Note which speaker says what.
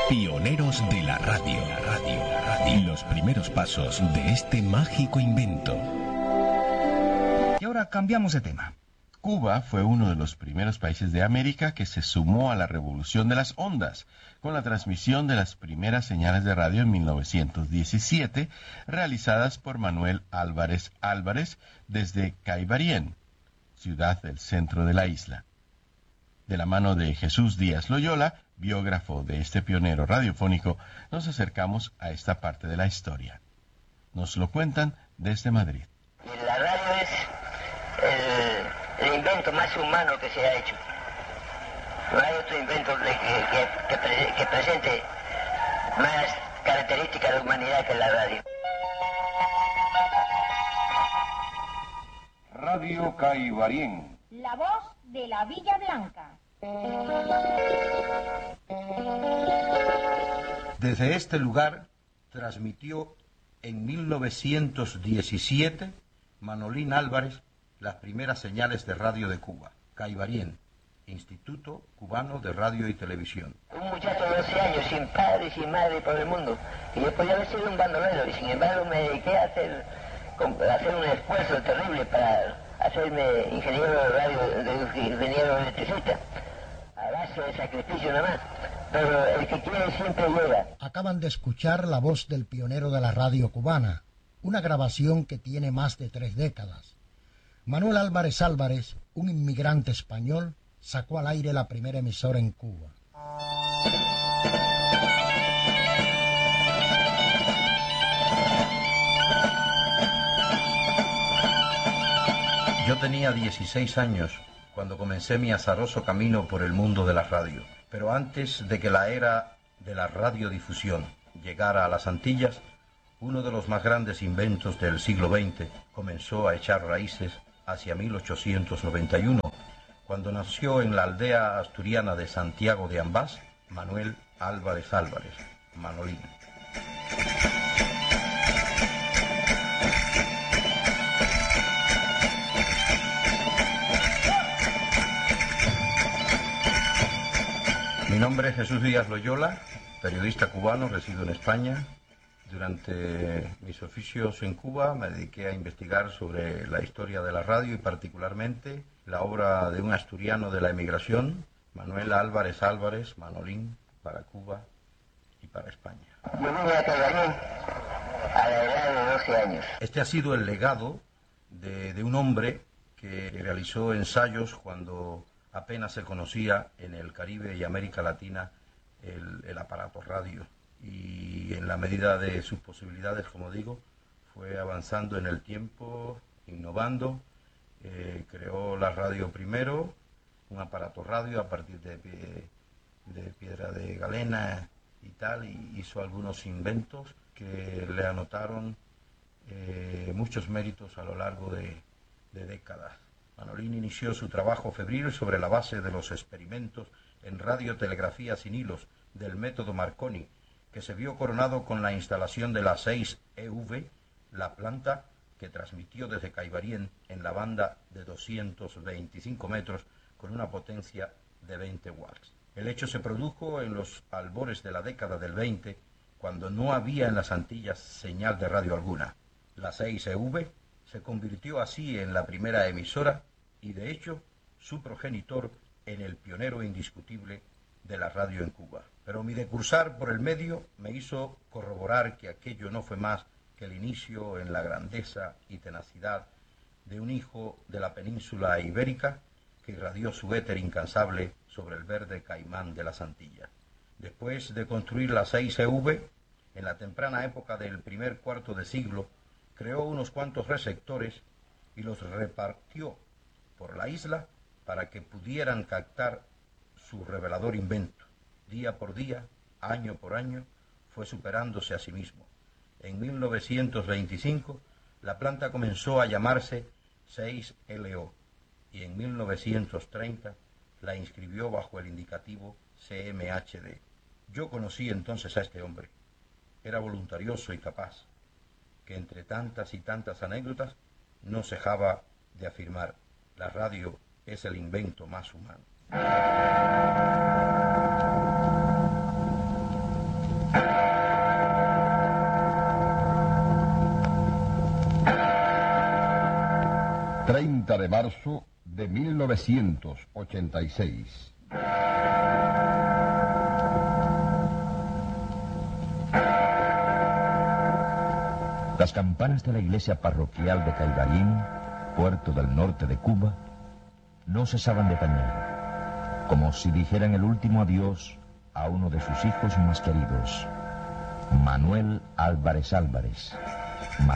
Speaker 1: Pioneros de la radio. Y los primeros pasos de este mágico invento.
Speaker 2: Y ahora cambiamos de tema. Cuba fue uno de los primeros países de América que se sumó a la revolución de las ondas, con la transmisión de las primeras señales de radio en 1917, realizadas por Manuel Álvarez Álvarez desde Caibarien, ciudad del centro de la isla. De la mano de Jesús Díaz Loyola, biógrafo de este pionero radiofónico, nos acercamos a esta parte de la historia. Nos lo cuentan desde Madrid.
Speaker 3: La radio es el invento más humano que se ha hecho. No hay otro invento que presente más características de humanidad que la radio.
Speaker 4: Radio Caibarien.
Speaker 5: La voz de la Villa Blanca.
Speaker 6: Desde este lugar transmitió en 1917 Manolín Álvarez las primeras señales de radio de Cuba, Caibarien, Instituto Cubano de Radio y Televisión.
Speaker 3: Un muchacho de 12 años, sin padre y sin madre por el mundo, y yo podía haber sido un bandolero, y sin embargo me dediqué a hacer un esfuerzo terrible para hacerme ingeniero de radio, ingeniero electricista, a base de sacrificio nada más. Pero el que quiere siempre llega.
Speaker 7: Acaban de escuchar la voz del pionero de la radio cubana, una grabación que tiene más de 3 décadas. Manuel Álvarez Álvarez, un inmigrante español, sacó al aire la primera emisora en Cuba.
Speaker 6: Yo tenía 16 años cuando comencé mi azaroso camino por el mundo de la radio. Pero antes de que la era de la radiodifusión llegara a las Antillas, uno de los más grandes inventos del siglo XX comenzó a echar raíces hacia 1891, cuando nació en la aldea asturiana de Santiago de Ambás, Manuel Álvarez Álvarez, Manolín. Mi nombre es Jesús Díaz Loyola, periodista cubano, resido en España. Durante mis oficios en Cuba me dediqué a investigar sobre la historia de la radio y particularmente la obra de un asturiano de la emigración, Manuel Álvarez Álvarez, Manolín, para Cuba y para España.
Speaker 3: Yo vine a Caibarien a la edad de 12 años.
Speaker 6: Este ha sido el legado de un hombre que realizó ensayos cuando apenas se conocía en el Caribe y América Latina el aparato radio. Y en la medida de sus posibilidades, como digo, fue avanzando en el tiempo, innovando, creó la radio primero, un aparato radio a partir de piedra de galena y tal, y hizo algunos inventos que le anotaron muchos méritos a lo largo de décadas. Manolín inició su trabajo febril sobre la base de los experimentos en radiotelegrafía sin hilos del método Marconi, que se vio coronado con la instalación de la 6EV, la planta que transmitió desde Caibarien en la banda de 225 metros con una potencia de 20 watts. El hecho se produjo en los albores de la década del 20, cuando no había en las Antillas señal de radio alguna. La 6EV se convirtió así en la primera emisora y, de hecho, su progenitor en el pionero indiscutible de la radio en Cuba. Pero mi decursar por el medio me hizo corroborar que aquello no fue más que el inicio en la grandeza y tenacidad de un hijo de la península ibérica que irradió su éter incansable sobre el verde caimán de las Antillas. Después de construir la 6EV, en la temprana época del primer cuarto de siglo, creó unos cuantos receptores y los repartió por la isla para que pudieran captar su revelador invento. Día por día, año por año, fue superándose a sí mismo. En 1925, la planta comenzó a llamarse 6LO y en 1930 la inscribió bajo el indicativo CMHD. Yo conocí entonces a este hombre. Era voluntarioso y capaz, que entre tantas y tantas anécdotas no cejaba de afirmar: la radio es el invento más humano.
Speaker 8: 30 de marzo de 1986.
Speaker 9: Las campanas de la iglesia parroquial de Caibarín, puerto del norte de Cuba, no cesaban de tañer, como si dijeran el último adiós a uno de sus hijos más queridos, Manuel Álvarez Álvarez.